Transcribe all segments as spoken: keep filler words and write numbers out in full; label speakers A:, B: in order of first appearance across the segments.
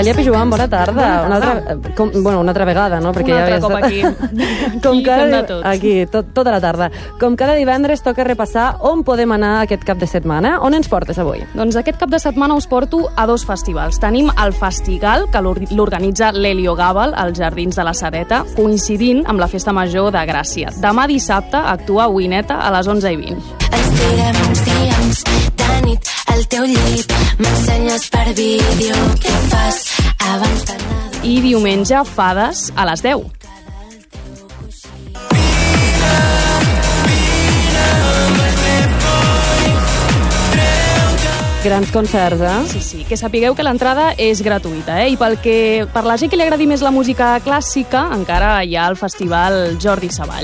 A: Elia Pijuan, bona tarda. Una altra, com, bueno, una altra vegada, no? Perquè
B: un
A: ja
B: altre cop
A: estat...
B: aquí.
A: Com
B: aquí
A: cada,
B: fem de tot.
A: Aquí, tot, tota la tarda. Com cada divendres toca repassar on podem anar aquest cap de setmana. On ens portes avui?
B: Doncs aquest cap de setmana us porto a dos festivals. Tenim el Festigal, que l'organitza l'Helio Gàbal, als Jardins de la Sedeta, coincidint amb la Festa Major de Gràcia. Demà dissabte actua a Wineta a les onze i vint.
C: Ens tirem uns dies de nit al teu llit, m'ensenyes per vídeo què fas abans d'anar.
B: I diumenge, Fades, a les deu.
A: Grans concerts, eh?
B: Sí, sí, que sapigueu que l'entrada és gratuïta, eh? I pel que, per la gent que li agradi més la música clàssica, encara hi ha el festival Jordi Savall.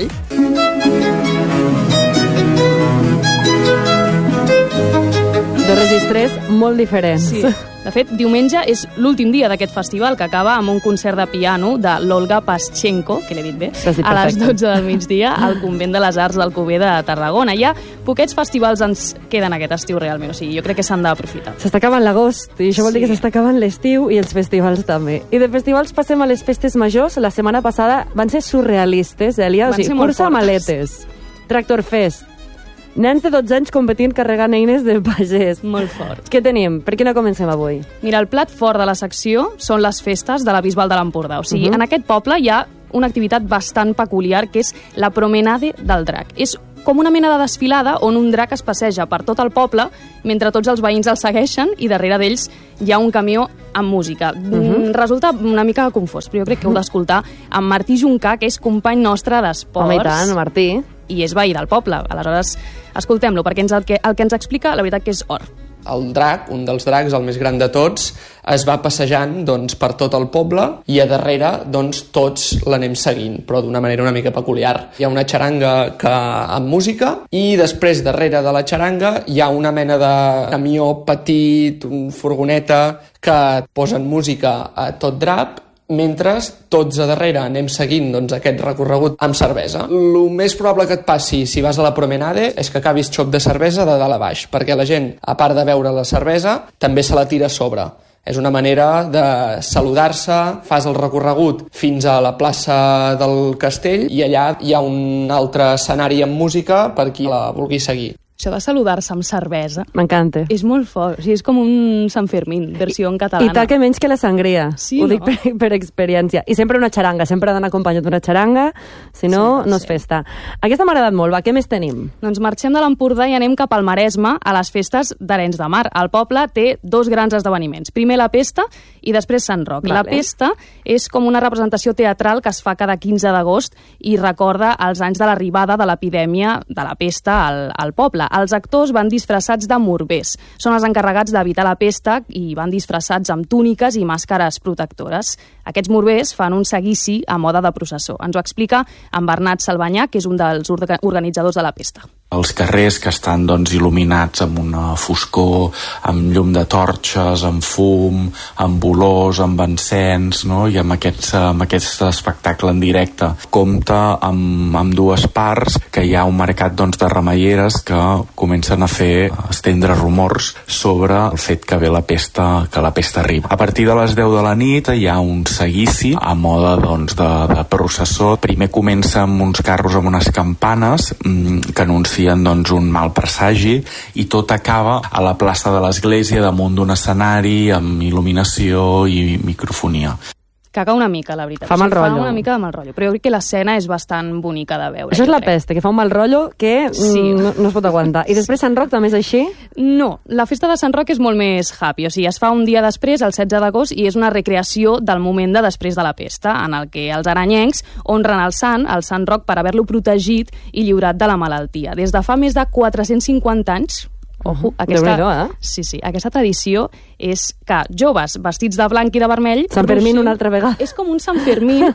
A: De registres molt diferents.
B: Sí. De fet, diumenge és l'últim dia d'aquest festival, que acaba amb un concert de piano de l'Olga Paschenko, que l'he dit bé,
A: dit
B: a les
A: perfecte.
B: dotze del migdia al Convent de les Arts d'Alcover de Tarragona. Ja poquets festivals ens queden aquest estiu realment, o sigui, jo crec que s'han d'aprofitar.
A: S'està acabant l'agost, i això vol dir
B: Sí.
A: que s'està acabant l'estiu i els festivals també. I de festivals passem a les festes majors. La setmana passada van ser surrealistes, Elia.
B: Van
A: O sigui,
B: ser molt
A: cursa
B: fortes.
A: maletes, Tractor Fest, nens de dotze anys competint carregant eines de pagès.
B: Molt fort.
A: Què tenim? Per quina comencem avui?
B: Mira, el plat fort de la secció són les festes de la Bisbal de l'Empordà. O sigui,
A: Mhm.
B: en aquest poble hi ha una activitat bastant peculiar, que és la promenade del drac. És com una mena de desfilada on un drac es passeja per tot el poble mentre tots els veïns el segueixen i darrere d'ells hi ha un camió amb música. Mm, resulta una mica confós, però jo crec que heu d'escoltar amb Martí Juncà, que és company nostre d'esports.
A: Home, i tant, Martí.
B: I és veí del poble. Aleshores, escoltem-lo, perquè ens el, que, el que ens explica, la veritat que és or.
D: El drac, un dels dracs, el més gran de tots, es va passejant doncs, per tot el poble i a darrere doncs, tots l'anem seguint, però d'una manera una mica peculiar. Hi ha una xaranga que, amb música i després, darrere de la xaranga, hi ha una mena de camió petit, un furgoneta, que posen música a tot drap, mentre tots a darrere anem seguint doncs, aquest recorregut amb cervesa. El més probable que et passi si vas a la promenade és que acabis xop de cervesa de dalt a baix, perquè la gent, a part de beure la cervesa, també se la tira a sobre. És una manera de saludar-se, fas el recorregut fins a la plaça del Castell i allà hi ha un altre escenari amb música per qui la vulgui seguir.
B: Això de saludar-se amb cervesa
A: M'encanta.
B: és molt fort. O sigui, és com un Sant Fermín, versió en catalana.
A: I tal que menys que la sangria.
B: Sí,
A: Ho
B: no?
A: dic per, per experiència. I sempre una xaranga, sempre ha d'anar acompanyat d'una xaranga, si no,
B: Sí,
A: no és
B: sí.
A: festa. Aquesta m'ha agradat molt, va, què més tenim?
B: Doncs marxem de l'Empordà i anem cap al Maresme, a les festes d'Arenys de Mar. El poble té dos grans esdeveniments. Primer la Pesta i després Sant Roc.
A: Vale.
B: La Pesta és com una representació teatral que es fa cada quinze d'agost i recorda els anys de l'arribada de l'epidèmia de la pesta al, al poble. Els actors van disfressats de morbers. Són els encarregats d'evitar la pesta i van disfressats amb túniques i màscares protectores. Aquests morbers fan un seguici a moda de processó. Ens ho explica en Bernat Salvanyà, que és un dels orga- organitzadors de la Pesta.
E: Els carrers que estan doncs, il·luminats amb una foscor, amb llum de torxes, amb fum, amb olors, amb encens, no? I amb aquest, amb aquest espectacle en directe. Compta amb, amb dues parts, que hi ha un mercat doncs, de remeieres que comencen a fer, a estendre rumors sobre el fet que ve la pesta, que la pesta arriba. A partir de les deu de la nit hi ha un seguici a moda doncs, de, de processó. Primer comença amb uns carros amb unes campanes mmm, que anuncien doncs, un mal presagi i tot acaba a la plaça de l'església damunt d'un escenari amb il·luminació i microfonia.
B: Caga una mica, la veritat.
A: Fa mal rotllo.
B: Fa una mica de mal rotllo, però jo crec que l'escena és bastant bonica de veure.
A: Això és
B: jo
A: la
B: crec.
A: pesta, que fa un mal rotllo que
B: Sí.
A: mm, no, no es pot aguantar. I després Sant Roc també és així?
B: No, la festa de Sant Roc és molt més happy, o sigui, es fa un dia després, el setze d'agost, i és una recreació del moment de després de la pesta, en el que els aranyencs honren el sant, el Sant Roc, per haver-lo protegit i lliurat de la malaltia. Des de fa més de quatre-cents cinquanta anys, ojo, aquesta,
A: Déu-n'hi-do, eh?
B: sí, sí, aquesta tradició és que joves vestits de blanc i de vermell...
A: Sant Fermín
B: ruixin-
A: una altra vegada.
B: És com un Sant Fermín,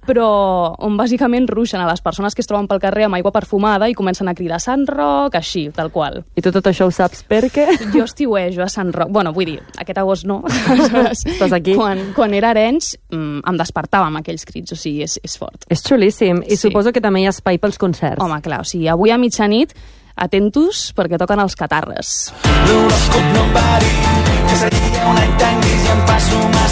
B: però on bàsicament ruixen a les persones que es troben pel carrer amb aigua perfumada i comencen a cridar Sant Roc, així, tal qual.
A: I tu tot això ho saps per què?
B: Jo estiuejo a Sant Roc. Bueno, vull dir, aquest agost no.
A: Estàs aquí.
B: Quan, quan era Arenys mm, em despertava amb aquells crits, o sigui, és, és fort.
A: És xulíssim. I
B: Sí.
A: suposo que també hi ha espai pels concerts.
B: Home, clar, o sigui, avui a mitjanit atentos perquè toquen els catarres.
F: L'horòscop no em va dir que seria un any tan gris i em passo massa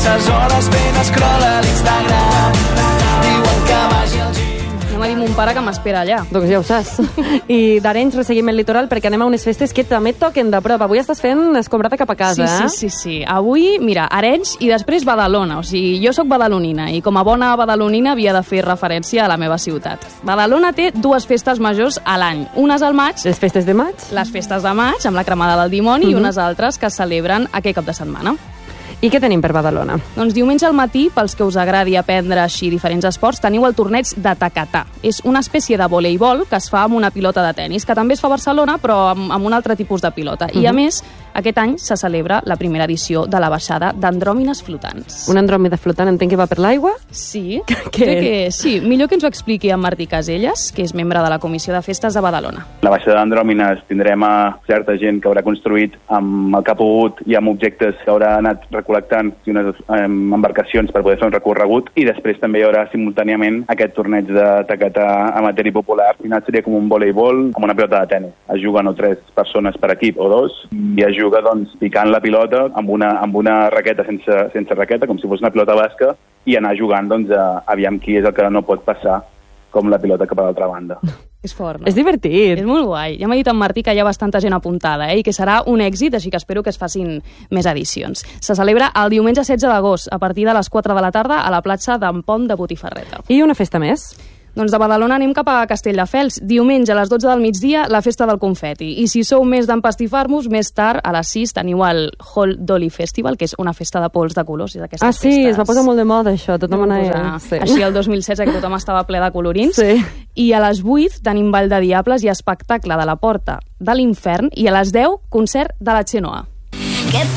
F: masses hores fent scroll a l'Instagram. Diuen que vagi al gym.
B: Anem a dir mon pare que m'espera allà.
A: Doncs ja ho saps. I d'Arenys resseguim el litoral perquè anem a unes festes que també toquen de prop. Avui estàs fent escombrata cap a casa,
B: sí,
A: eh?
B: Sí, sí, sí. Avui, mira, Arenys i després Badalona. O sigui, jo sóc badalonina i com a bona badalonina havia de fer referència a la meva ciutat. Badalona té dues festes majors a l'any. Unes al maig.
A: Les festes de maig?
B: Les festes de maig, amb la cremada del dimoni, uh-huh. i unes altres que es celebren aquest cap de setmana.
A: I què tenim per Badalona?
B: Doncs diumenge al matí, pels que us agradi aprendre així diferents esports, teniu el torneig de tacatà. És una espècie de voleibol que es fa amb una pilota de tennis, que també es fa a Barcelona, però amb, amb un altre tipus de pilota. Uh-huh. I a més, aquest any se celebra la primera edició de la baixada d'Andròmines Flotants.
A: Un andròmida flotant entenc que va per l'aigua?
B: Sí,
A: que...
B: crec que sí. Millor que ens ho expliqui en Martí Caselles, que és membre de la Comissió de Festes de Badalona.
G: La baixada d'Andròmines tindrem a certa gent que haurà construït amb el cap ugut i amb objectes que haurà anat col·lectant i unes eh, embarcacions per poder fer un recorregut, i després també hi haurà simultàniament aquest torneig de tacatà amateur i popular. Al final seria com un voleibol amb una pilota de tenis. Es juguen o tres persones per equip o dos, i es juga doncs picant la pilota amb una, amb una raqueta sense, sense raqueta, com si fos una pilota basca, i anar jugant doncs a, aviam qui és el que no pot passar com la pilota cap a l'altra banda.
B: És fort, no?
A: És divertit.
B: És molt guai. Ja m'ha dit en Martí que hi ha bastanta gent apuntada, eh? I que serà un èxit, així que espero que es facin més edicions. Se celebra el diumenge setze d'agost, a partir de les quatre de la tarda, a la platja d'en Pont de Botifarreta.
A: I una festa més?
B: Doncs de Badalona anem cap a Castelldefels. Diumenge a les dotze del migdia, la festa del confeti. I si sou més d'empastifar-vos, més tard, a les sis, teniu el Hall Dolly Festival, que és una festa de pols de colors. És
A: ah, sí,
B: festes...
A: es va posar molt de moda, això. Tothom anava...
B: Sí. Així el dos mil setze, que tothom estava ple de colorins.
A: Sí.
B: I a les vuit tenim Ball de Diables i espectacle de la Porta de l'Infern. I a les deu, concert de la Xenoa.
C: Que